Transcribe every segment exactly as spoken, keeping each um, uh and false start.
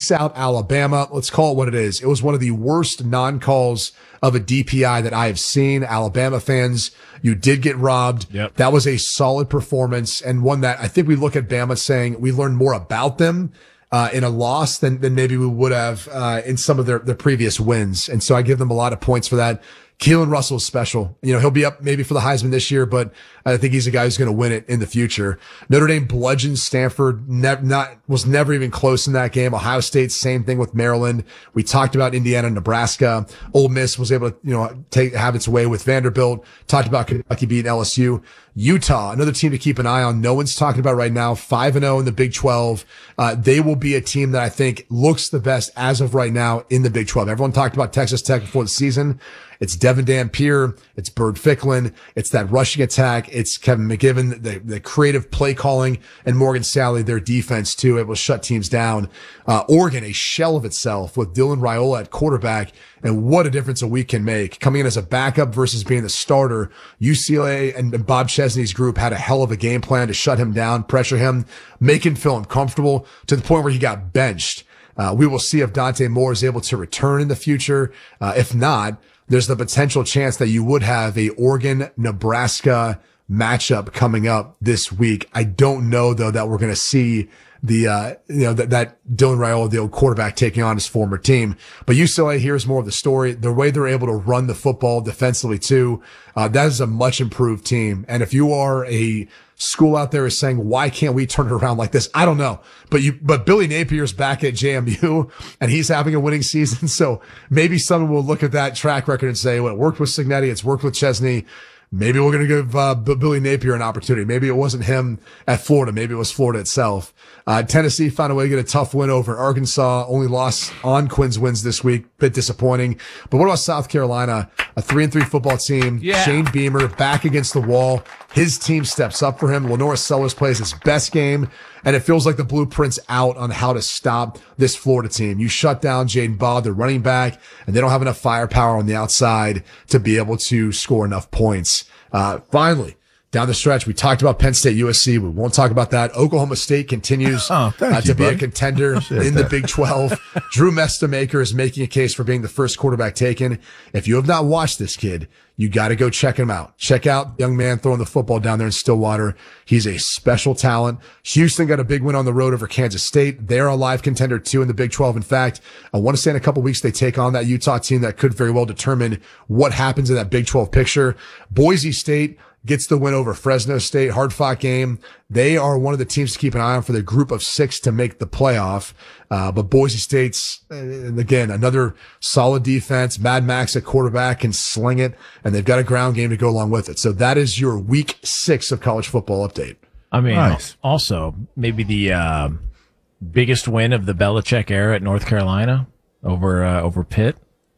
takes out Alabama. Let's call it what it is. It was one of the worst non-calls of a D P I that I have seen. Alabama fans, you did get robbed. Yep. That was a solid performance, and one that I think we look at Bama saying we learned more about them uh, in a loss than, than maybe we would have uh, in some of their, their previous wins. And so I give them a lot of points for that. Keelan Russell is special. You know, he'll be up maybe for the Heisman this year, but I think he's a guy who's going to win it in the future. Notre Dame bludgeoned Stanford, ne- not, was never even close in that game. Ohio State, same thing with Maryland. We talked about Indiana, Nebraska. Ole Miss was able to, you know, take, have its way with Vanderbilt. Talked about Kentucky beating L S U. Utah, another team to keep an eye on. No one's talking about right now. five and oh in the Big twelve. Uh, they will be a team that I think looks the best as of right now in the Big twelve. Everyone talked about Texas Tech before the season. It's Devin Dampier. It's Bird Ficklin. It's that rushing attack. It's Kevin McGivern, the, the creative play calling, and Morgan Sally, their defense too. It will shut teams down. Uh, Oregon, a shell of itself with Dylan Raiola at quarterback. And what a difference a week can make. Coming in as a backup versus being the starter. U C L A and Bob Chesney's group had a hell of a game plan to shut him down, pressure him, make him feel uncomfortable to the point where he got benched. Uh, we will see if Dante Moore is able to return in the future. Uh, if not, there's the potential chance that you would have a Oregon-Nebraska matchup coming up this week. I don't know, though, that we're going to see the, uh, you know, that, that Dylan Raiola, the old quarterback, taking on his former team. But U C L A, here's more of the story. The way they're able to run the football defensively, too, uh, that is a much improved team. And if you are a school out there is saying, why can't we turn it around like this? I don't know. But you, but Billy Napier's back at J M U and he's having a winning season. So maybe someone will look at that track record and say, well, it worked with Cignetti. It's worked with Chesney. Maybe we're going to give uh, Billy Napier an opportunity. Maybe it wasn't him at Florida. Maybe it was Florida itself. Uh, Tennessee found a way to get a tough win over Arkansas. Only loss on Quinn's wins this week. Bit disappointing. But what about South Carolina? A three and three football team. Yeah. Shane Beamer back against the wall. His team steps up for him. Lenore Sellers plays his best game. And it feels like the blueprint's out on how to stop this Florida team. You shut down Jaden Ball, their running back, and they don't have enough firepower on the outside to be able to score enough points. Uh, finally, down the stretch, we talked about Penn State, U S C. We won't talk about that. Oklahoma State continues oh, uh, to you, be buddy. a contender in the Big twelve. Drew Mestamaker is making a case for being the first quarterback taken. If you have not watched this kid, you got to go check him out. Check out the young man throwing the football down there in Stillwater. He's a special talent. Houston got a big win on the road over Kansas State. They're a live contender too in the Big twelve. In fact, I want to say in a couple weeks they take on that Utah team that could very well determine what happens in that Big twelve picture. Boise State gets the win over Fresno State. Hard fought game. They are one of the teams to keep an eye on for the group of six to make the playoff. Uh, but Boise State's, uh, again, another solid defense. Mad Max at quarterback can sling it, and they've got a ground game to go along with it. So that is your week six of college football update. I mean, Nice. also maybe the uh, biggest win of the Belichick era at North Carolina over uh, over Pitt.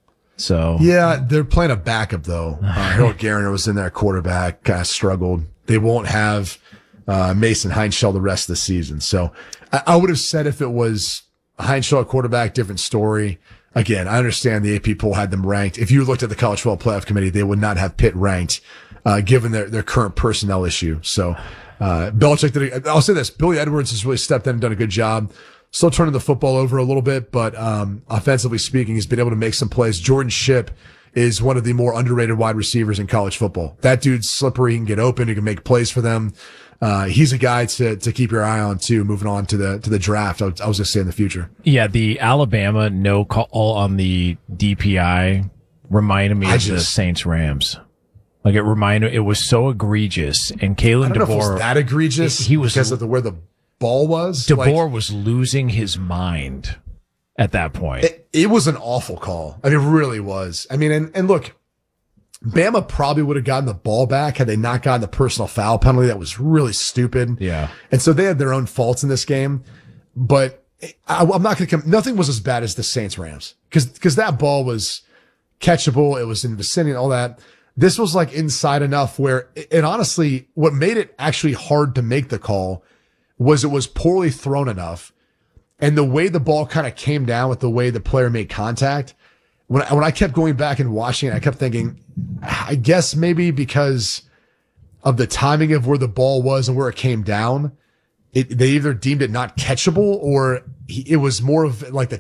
So Yeah, they're playing a backup though. Uh, Harold Garner was in there, quarterback, kind of struggled. They won't have uh, Mason Heinschel the rest of the season. So I, I would have said if it was Heinschel at quarterback, different story. Again, I understand the A P poll had them ranked. If you looked at the College Football Playoff Committee, they would not have Pitt ranked, uh, given their, their current personnel issue. So uh, Belichick did. A, I'll say this: Billy Edwards has really stepped in and done a good job. Still turning the football over a little bit, but um offensively speaking, he's been able to make some plays. Jordan Shipp is one of the more underrated wide receivers in college football. That dude's slippery. He can get open. He can make plays for them. Uh he's a guy to to keep your eye on too. Moving on to the to the draft, I was, I was just saying the future. yeah, the Alabama no call on the D P I reminded me I of the just- Saints Rams. Like it reminded, it was so egregious. And Kalen I don't know if it was DeBoer, that egregious. he was because of the where the ball was. DeBoer Like, was losing his mind at that point. It, it was an awful call. I mean, it really was. I mean, and, and look, Bama probably would have gotten the ball back had they not gotten the personal foul penalty. That was really stupid. Yeah. And so they had their own faults in this game, but I, I'm not going to come. Nothing was as bad as the Saints Rams because, because that ball was catchable. It was in the vicinity and all that. This was like inside enough where, and honestly, what made it actually hard to make the call was it was poorly thrown enough. And the way the ball kind of came down with the way the player made contact, when I, when I kept going back and watching it, I kept thinking, I guess maybe because of the timing of where the ball was and where it came down, it, they either deemed it not catchable or he, it was more of like the